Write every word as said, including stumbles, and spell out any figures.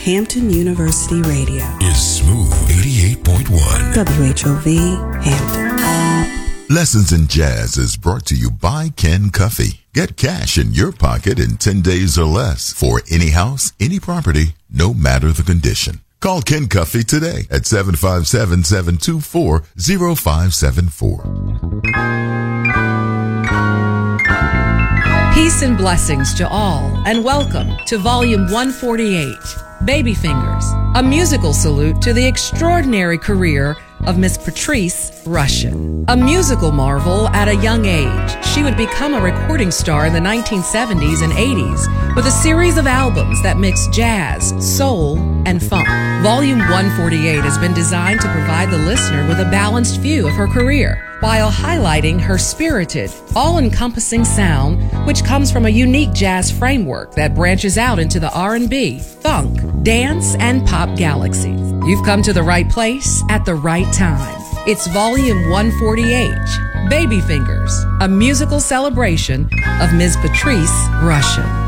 Hampton University Radio is Smooth eighty-eight point one. W H O V Hampton. Lessons in Jazz is brought to you by Ken Cuffey. Get cash in your pocket in ten days or less for any house, any property, no matter the condition. Call Ken Cuffey today at seven five seven, seven two four, zero five seven four. Peace and blessings to all, and welcome to Volume one forty-eight, Baby Fingers, a musical salute to the extraordinary career of Miss Patrice Rushen. A musical marvel at a young age, she would become a recording star in the nineteen seventies and eighties with a series of albums that mix jazz, soul, and funk. Volume one forty-eight has been designed to provide the listener with a balanced view of her career, while highlighting her spirited, all-encompassing sound, which comes from a unique jazz framework that branches out into the R and B, funk, dance, and pop galaxies. You've come to the right place at the right time. It's Volume one forty-eight, Baby Fingers, a musical celebration of Miz Patrice Rushen.